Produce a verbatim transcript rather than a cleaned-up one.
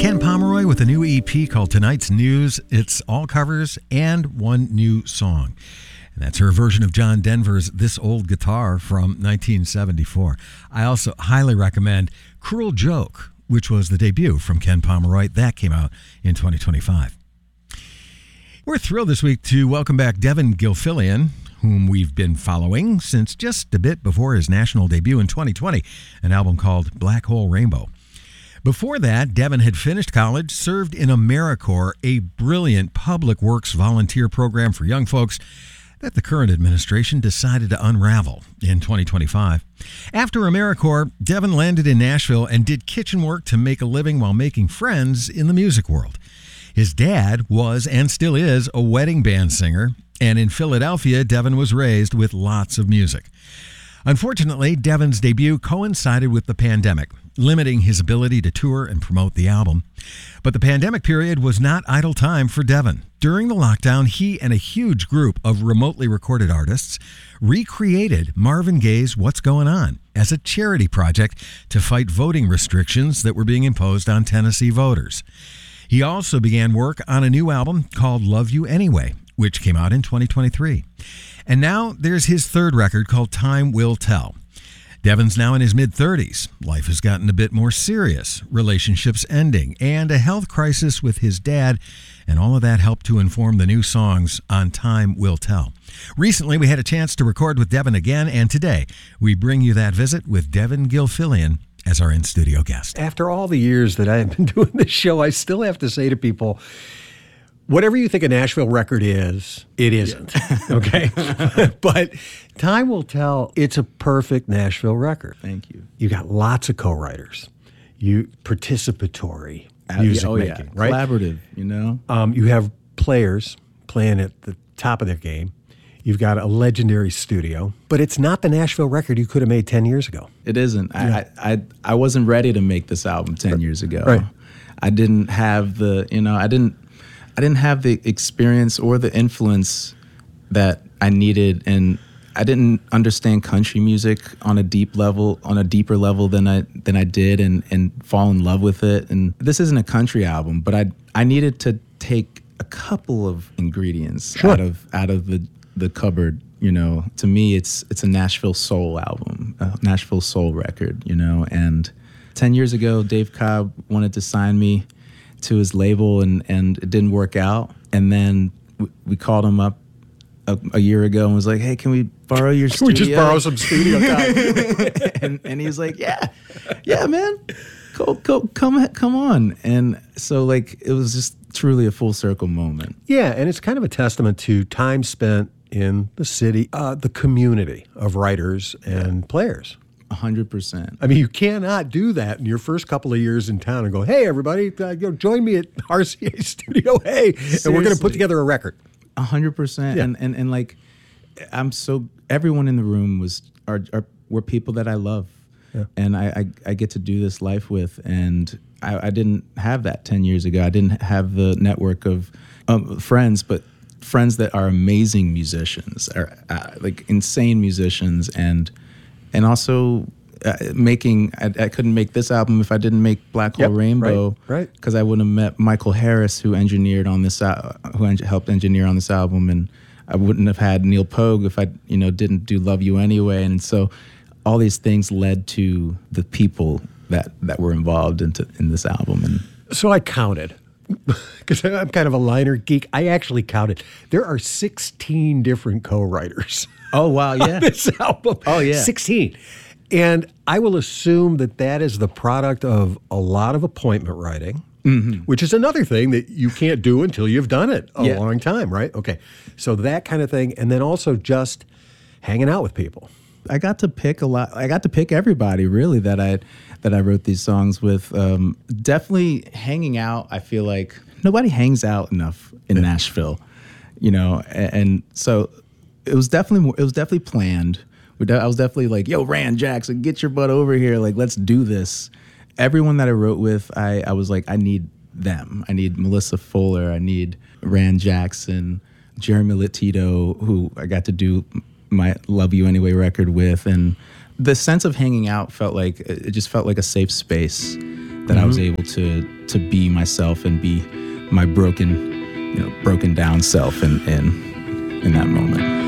Ken Pomeroy with a new E P called Tonight's News. It's all covers and one new song. And that's her version of John Denver's This Old Guitar from nineteen seventy-four. I also highly recommend Cruel Joke, which was the debut from Ken Pomeroy. That came out in twenty twenty-five. We're thrilled this week to welcome back Devin Gilfillian, whom we've been following since just a bit before his national debut in twenty twenty, an album called Black Hole Rainbow. Before that, Devin had finished college, served in AmeriCorps, a brilliant public works volunteer program for young folks that the current administration decided to unravel in twenty twenty-five. After AmeriCorps, Devin landed in Nashville and did kitchen work to make a living while making friends in the music world. His dad was and still is a wedding band singer, and in Philadelphia, Devin was raised with lots of music. Unfortunately, Devin's debut coincided with the pandemic, limiting his ability to tour and promote the album. But the pandemic period was not idle time for Devin. During the lockdown, he and a huge group of remotely recorded artists recreated Marvin Gaye's What's Going On as a charity project to fight voting restrictions that were being imposed on Tennessee voters. He also began work on a new album called Love You Anyway, which came out in twenty twenty-three. And now there's his third record called Time Will Tell. Devin's now in his mid-thirties. Life has gotten a bit more serious, relationships ending, and a health crisis with his dad, and all of that helped to inform the new songs on Time Will Tell. Recently, we had a chance to record with Devin again, and today we bring you that visit with Devin Gilfillian as our in-studio guest. After all the years that I have been doing this show, I still have to say to people, whatever you think a Nashville record is, it isn't, yeah. Okay? But Time Will Tell, it's a perfect Nashville record. Thank you. You got lots of co-writers. You participatory uh, music yeah, oh, making, yeah. right? Collaborative, you know? Um, you have players playing at the top of their game. You've got a legendary studio, but it's not the Nashville record you could have made ten years ago. It isn't. Yeah. I, I I wasn't ready to make this album ten years ago. Right. I didn't have the, you know, I didn't I didn't have the experience or the influence that I needed, and I didn't understand country music on a deep level, on a deeper level than I than I did, and and fall in love with it. And this isn't a country album, but I I needed to take a couple of ingredients sure. out of out of the the cupboard. You know, to me, it's it's a Nashville soul album, a Nashville soul record. You know, and ten years ago, Dave Cobb wanted to sign me to his label, and, and it didn't work out. And then we, we called him up a, a year ago and was like, hey, can we borrow your can studio? Can we just borrow some studio time? and, and he was like, yeah, yeah, man, go, go, come, come on. And so, like, it was just truly a full circle moment. Yeah, and it's kind of a testament to time spent in the city, uh, the community of writers and yeah. players. A hundred percent. I mean, you cannot do that in your first couple of years in town and go, hey, everybody, uh, you know, join me at R C A Studio, hey, Seriously. And we're going to put together a record. A hundred percent. And and and like, I'm so, everyone in the room was, are, are were people that I love. Yeah. And I, I, I get to do this life with, and I, I didn't have that ten years ago. I didn't have the network of um, friends, but friends that are amazing musicians, are uh, like insane musicians, and And also uh, making, I, I couldn't make this album if I didn't make Black Hole yep, Rainbow, right? Because right. I wouldn't have met Michael Harris, who engineered on this, uh, who en- helped engineer on this album, and I wouldn't have had Neil Pogue if I, you know, didn't do Love You Anyway. And so, all these things led to the people that that were involved into in this album. And so I counted. Because I'm kind of a liner geek, I actually counted. There are sixteen different co-writers. Oh, wow, yeah. On this album. Oh, yeah. sixteen. And I will assume that that is the product of a lot of appointment writing, mm-hmm. which is another thing that you can't do until you've done it a yeah. long time, right? Okay. So that kind of thing. And then also just hanging out with people. I got to pick a lot. I got to pick everybody, really, that I that I wrote these songs with. Um, definitely hanging out. I feel like nobody hangs out enough in yeah. Nashville, you know. And, and so it was definitely it was definitely planned. We de- I was definitely like, "Yo, Rand Jackson, get your butt over here! Like, let's do this." Everyone that I wrote with, I I was like, I need them. I need Melissa Fuller. I need Rand Jackson, Jeremy Latito, who I got to do my Love You Anyway record with, and the sense of hanging out felt like, it just felt like a safe space that mm-hmm. I was able to to be myself and be my broken, you know, broken down self in in, in that moment.